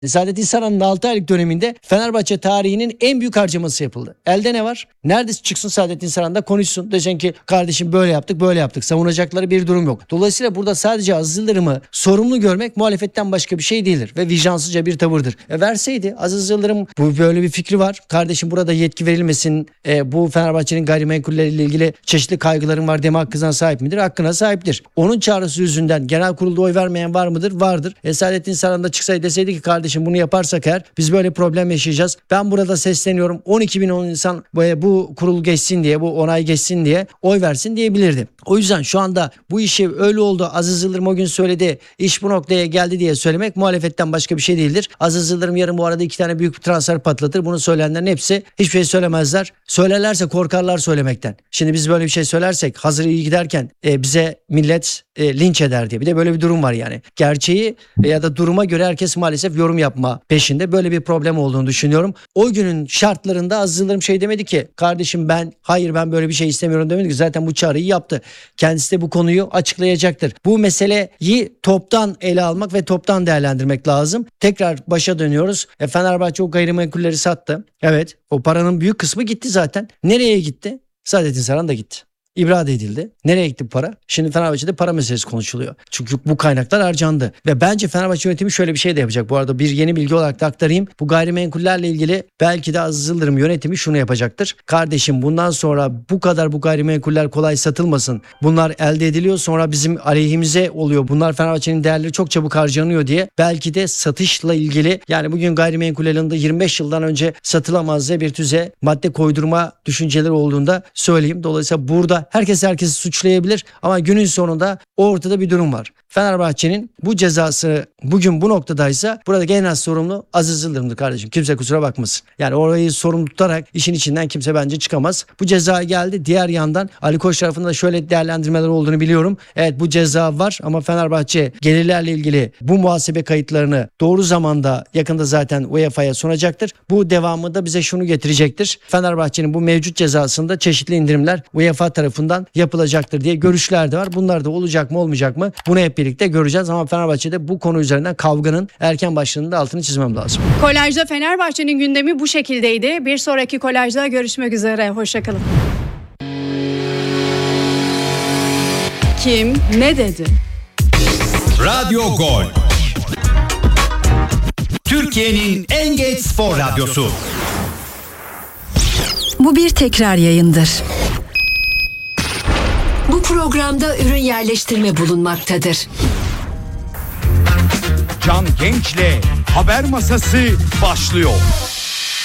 Saadettin Saran'ın 6 aylık döneminde Fenerbahçe tarihinin en büyük harcaması yapıldı. Elde ne var? Nerede çıksın Saadettin Saran da konuşsun. Diyeceksin ki kardeşim böyle yaptık böyle yaptık. Savunacakları bir durum yok. Dolayısıyla burada sadece Aziz Yıldırım'ı sorumlu görmek muhalefetten başka bir şey değildir. Ve vicdansızca bir tavırdır. Verseydi Aziz Yıldırım bu böyle bir fikri var. Kardeşim burada yetki verilmesin. Bu Fenerbahçe'nin gayrimenkulleriyle ilgili çeşitli kaygılarım var deme hakkına sahip midir? Hakkına sahiptir. Onun çağrısı yüzünden genel kurulda oy vermeyen var mıdır? Vardır. Saadettin Saran da çıksaydı deseydi ki kardeşim bunu yaparsak eğer biz böyle problem yaşayacağız. Ben burada sesleniyorum. 12 bin insan bu kurul geçsin diye, bu onay geçsin diye oy versin diyebilirdi. O yüzden şu anda bu işi öyle oldu. Aziz Yıldırım o gün söyledi. İş bu noktaya geldi diye söylemek muhalefetten başka bir şey değildir. Aziz Yıldırım yarın bu arada 2 tane büyük bir transfer patlatır. Bunu söyleyenlerin hepsi hiçbir şey söylemezler. Söylerlerse korkarlar söylemekten. Şimdi biz böyle bir şey söylersek hazır iyi giderken bize millet linç eder diye. Bir de böyle bir durum var yani. Gerçeği ya da duruma göre herkes maalesef yorum yapma peşinde. Böyle bir problem olduğunu düşünüyorum. O günün şartlarında Aziz Yıldırım şey demedi ki kardeşim ben böyle bir şey istemiyorum demedi ki zaten bu çağrıyı yaptı. Kendisi de bu konuyu açıklayacaktır. Bu meseleyi toptan ele almak ve toptan değerlendirmek lazım. Tekrar başa dönüyoruz. Fenerbahçe o gayrimenkulleri sattı. Evet, o paranın büyük kısmı gitti zaten. Nereye gitti? Saadettin Saran da gitti. İbrade edildi. Nereye gitti bu para? Şimdi Fenerbahçe'de para meselesi konuşuluyor. Çünkü bu kaynaklar harcandı. Ve bence Fenerbahçe yönetimi şöyle bir şey de yapacak. Bu arada bir yeni bilgi olarak da aktarayım. Bu gayrimenkullerle ilgili belki de Aziz Yıldırım yönetimi şunu yapacaktır. Kardeşim bundan sonra bu gayrimenkuller kolay satılmasın. Bunlar elde ediliyor sonra bizim aleyhimize oluyor. Bunlar Fenerbahçe'nin değerleri çok çabuk harcanıyor diye. Belki de satışla ilgili yani bugün gayrimenkul alanında 25 yıldan önce satılamaz diye bir tüze madde koydurma düşünceleri olduğunda söyleyeyim. Dolayısıyla burada herkesi suçlayabilir ama günün sonunda ortada bir durum var. Fenerbahçe'nin bu cezası bugün bu noktadaysa burada genel sorumlu Aziz Yıldırım'dır kardeşim. Kimse kusura bakmasın. Yani orayı sorumlu tutarak işin içinden kimse bence çıkamaz. Bu ceza geldi. Diğer yandan Ali Koç tarafında da şöyle değerlendirmeler olduğunu biliyorum. Evet bu ceza var ama Fenerbahçe gelirlerle ilgili bu muhasebe kayıtlarını doğru zamanda yakında zaten UEFA'ya sunacaktır. Bu devamı da bize şunu getirecektir. Fenerbahçe'nin bu mevcut cezasında çeşitli indirimler UEFA tarafından yapılacaktır diye görüşler de var. Bunlar da olacak mı olmayacak mı? Bunu hep birlikte göreceğiz ama Fenerbahçe'de bu konu üzerinden kavganın erken başladığında altını çizmem lazım. Kolajda Fenerbahçe'nin gündemi bu şekildeydi. Bir sonraki kolajda görüşmek üzere. Hoşçakalın. Kim ne dedi? Radyo Gol. Türkiye'nin en geç spor radyosu. Bu bir tekrar yayındır. Bu programda ürün yerleştirme bulunmaktadır. Can Genç'le Haber Masası başlıyor.